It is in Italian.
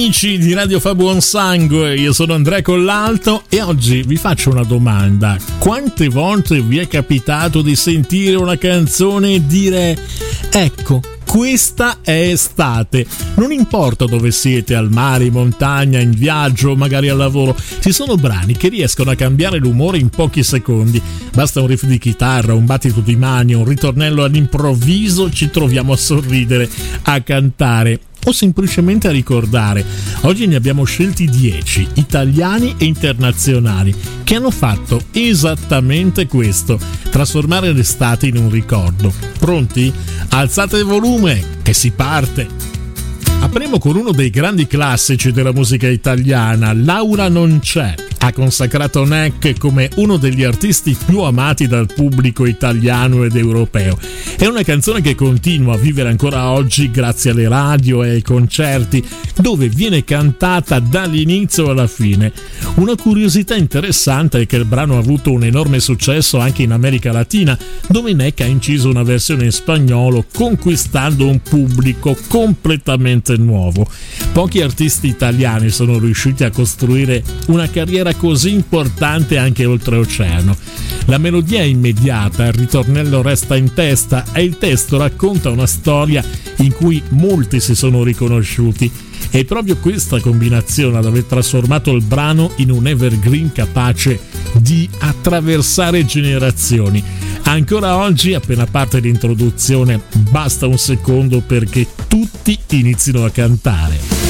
Amici di Radio Fa Buon Sangue, io sono Andrea Collalto e oggi vi faccio una domanda. Quante volte vi è capitato di sentire una canzone e dire ecco, questa è estate? Non importa dove siete, al mare, in montagna, in viaggio, magari al lavoro, ci sono brani che riescono a cambiare l'umore in pochi secondi. Basta un riff di chitarra, un battito di mani, un ritornello all'improvviso, ci troviamo a sorridere, a cantare o semplicemente a ricordare. Oggi ne abbiamo scelti 10, italiani e internazionali, che hanno fatto esattamente questo: trasformare l'estate in un ricordo. Pronti? Alzate il volume, che si parte! Apriamo con uno dei grandi classici della musica italiana, Laura non c'è. Ha consacrato Neck come uno degli artisti più amati dal pubblico italiano ed europeo. È una canzone che continua a vivere ancora oggi grazie alle radio e ai concerti, dove viene cantata dall'inizio alla fine. Una curiosità interessante è che il brano ha avuto un enorme successo anche in America Latina, dove Neck ha inciso una versione in spagnolo, conquistando un pubblico completamente nuovo. Pochi artisti italiani sono riusciti a costruire una carriera così importante anche oltreoceano. La melodia è immediata, il ritornello resta in testa e il testo racconta una storia in cui molti si sono riconosciuti. È proprio questa combinazione ad aver trasformato il brano in un evergreen capace di attraversare generazioni. Ancora oggi, appena parte l'introduzione, basta un secondo perché tutti inizino a cantare.